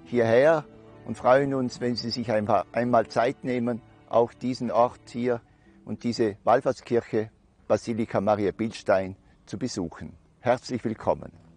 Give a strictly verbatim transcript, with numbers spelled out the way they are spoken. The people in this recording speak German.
hierher und freuen uns, wenn Sie sich einmal Zeit nehmen, auch diesen Ort hier und diese Wallfahrtskirche Basilika Maria Bildstein zu besuchen. Herzlich willkommen.